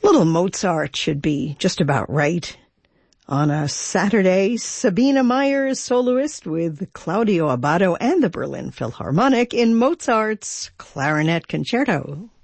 Little Mozart should be just about right. On a Saturday, Sabina Meyer is soloist with Claudio Abbado and the Berlin Philharmonic in Mozart's Clarinet Concerto.